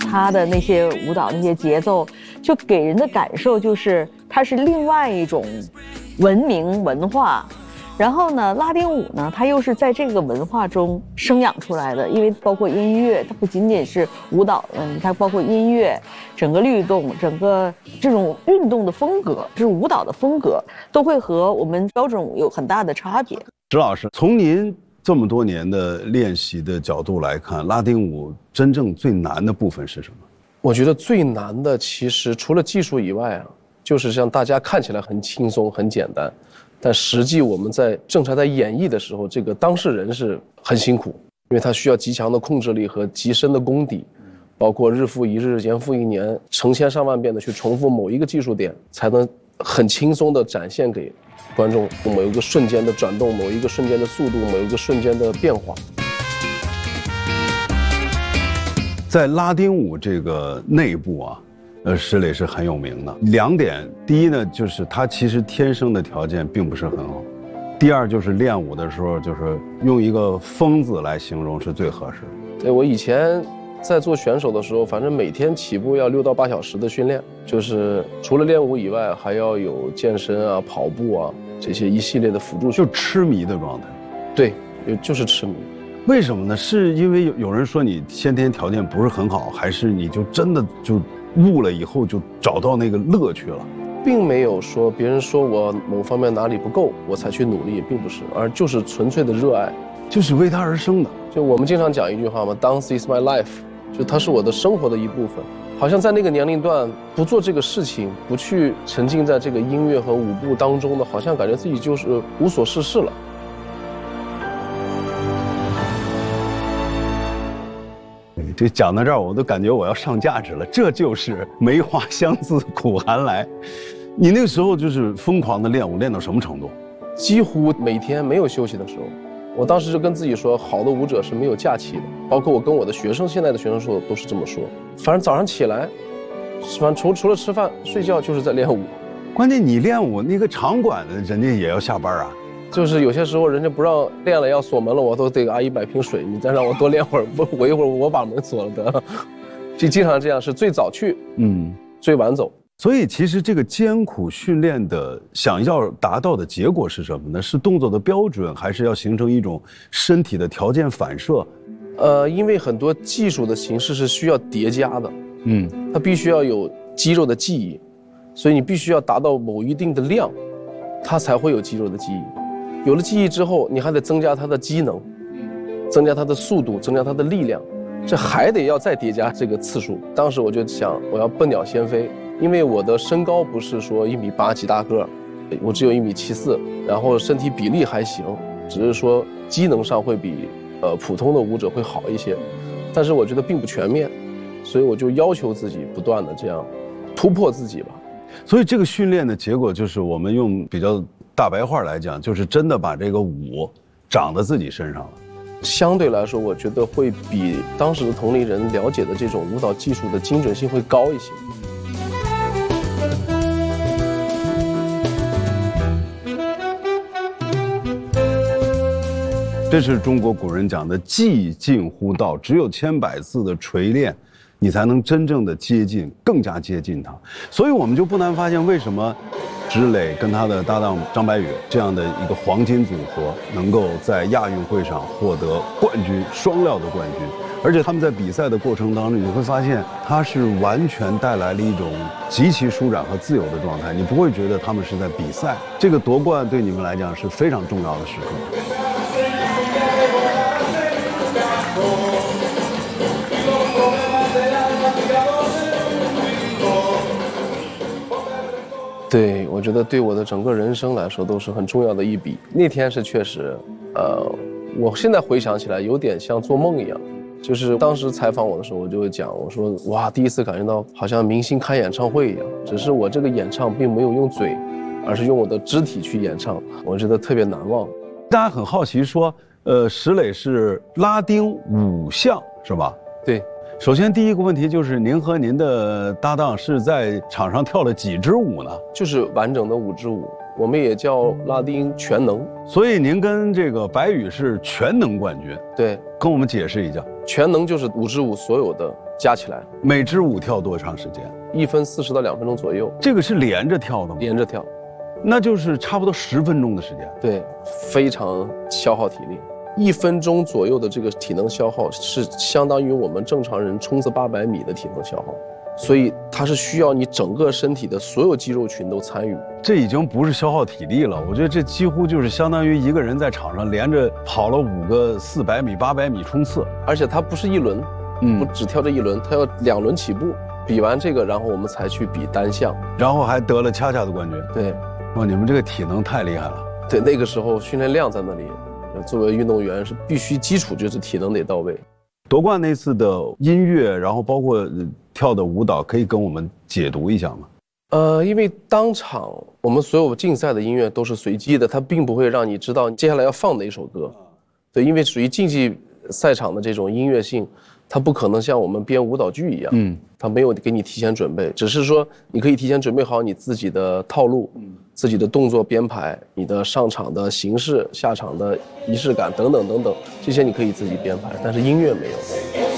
他的那些舞蹈那些节奏，就给人的感受就是它是另外一种文明文化。然后呢，拉丁舞呢，它又是在这个文化中生养出来的，因为包括音乐，它不仅仅是舞蹈的问题，它包括音乐、整个律动、整个这种运动的风格，就是舞蹈的风格，都会和我们标准舞有很大的差别。 石老师，从您这么多年的练习的角度来看，拉丁舞真正最难的部分是什么？ 我觉得最难的其实除了技术以外啊，就是像大家看起来很轻松、很简单。但实际我们在正常在演绎的时候，这个当事人是很辛苦，因为他需要极强的控制力和极深的功底，包括日复一日、年复一年，成千上万遍的去重复某一个技术点，才能很轻松的展现给观众某一个瞬间的转动、某一个瞬间的速度、某一个瞬间的变化。 在拉丁舞这个内部啊，石磊是很有名的。2点，第一呢，就是他其实天生的条件并不是很好；第二就是练舞的时候，就是用一个疯子来形容是最合适的。 对，我以前在做选手的时候，反正每天起步要6到8小时的训练，就是除了练舞以外，还要有健身啊、跑步啊这些一系列的辅助， 就痴迷的状态。 对，就是痴迷。 为什么呢？是因为有人说你先天条件不是很好，还是你就真的就悟了以后就找到那个乐趣了？ 并没有说别人说我某方面哪里不够，我才去努力，并不是，而就是纯粹的热爱， 就是为他而生的。 就我们经常讲一句话嘛 ，Dance is my life， 就它是我的生活的一部分。好像在那个年龄段不做这个事情，不去沉浸在这个音乐和舞步当中的，好像感觉自己就是无所事事了。 就讲到这儿，我都感觉我要上价值了。这就是梅花香自苦寒来。你那个时候就是疯狂的练舞，练到什么程度？ 几乎每天没有休息的时候。我当时就跟自己说，好的舞者是没有假期的。包括我跟我的学生，现在的学生说都是这么说。反正早上起来，反正除了吃饭睡觉，就是在练舞。 关键你练舞那个场馆的人家也要下班啊。 就是有些时候人家不让练了要锁门了，我都得给阿姨买瓶水，你再让我多练会儿，我一会儿我把门锁了得。就经常这样，是最早去，最晚走。 所以其实这个艰苦训练的想要达到的结果是什么呢？是动作的标准，还是要形成一种身体的条件反射？ 因为很多技术的形式是需要叠加的，它必须要有肌肉的记忆，所以你必须要达到某一定的量，它才会有肌肉的记忆。有了记忆之后，你还得增加它的机能，增加它的速度，增加它的力量，这还得要再叠加这个次数。当时我就想，我要奔鸟先飞，因为我的身高不是说1.8米几大个，我只有1.74米，然后身体比例还行，只是说机能上会比普通的舞者会好一些，但是我觉得并不全面，所以我就要求自己不断的这样突破自己吧。 所以这个训练的结果就是我们用比较大白话来讲，就是真的把这个舞长在自己身上了。 相对来说，我觉得会比当时的同龄人了解的这种舞蹈技术的精准性会高一些。 这是中国古人讲的技近乎道，只有千百次的锤炼，你才能真正的接近，更加接近它。所以我们就不难发现，为什么石磊跟他的搭档张白宇这样的一个黄金组合，能够在亚运会上获得冠军，双料的冠军。而且他们在比赛的过程当中，你会发现他是完全带来了一种极其舒展和自由的状态，你不会觉得他们是在比赛。这个夺冠对你们来讲是非常重要的时刻。 对，我觉得对我的整个人生来说都是很重要的一笔。那天是确实，我现在回想起来有点像做梦一样。就是当时采访我的时候，我就会讲，我说哇，第一次感觉到好像明星开演唱会一样，只是我这个演唱并没有用嘴，而是用我的肢体去演唱，我觉得特别难忘。 大家很好奇说，石磊是拉丁舞项是吧？ 对。 首先第一个问题就是您和您的搭档是在场上跳了几支舞呢？ 就是完整的5支舞， 我们也叫拉丁全能。 所以您跟这个白宇是全能冠军。 对， 跟我们解释一下。 全能就是5支舞所有的加起来， 每支舞跳多长时间 ？1分40到2分钟左右。 这个是连着跳的吗？ 连着跳， 那就是差不多10分钟的时间。 对，非常消耗体力。1分钟左右的这个体能消耗是相当于我们正常人冲刺800米的体能消耗，所以它是需要你整个身体的所有肌肉群都参与。 这已经不是消耗体力了，我觉得这几乎就是相当于一个人在场上连着跑了5个400米、800米冲刺， 而且它不是一轮，不只跳这一轮，它要2轮起步，比完这个，然后我们才去比单项， 然后还得了恰恰的冠军。 对， 哇，你们这个体能太厉害了。 对，那个时候训练量在那里，作为运动员是必须基础就是体能得到位。 夺冠那次的音乐，然后包括跳的舞蹈，可以跟我们解读一下吗？ 因为当场我们所有竞赛的音乐都是随机的，它并不会让你知道接下来要放哪一首歌。对，因为属于竞技赛场的这种音乐性，它不可能像我们编舞蹈剧一样，它没有给你提前准备，只是说你可以提前准备好你自己的套路，自己的动作编排，你的上场的形式、下场的仪式感等等等等，这些你可以自己编排，但是音乐没有。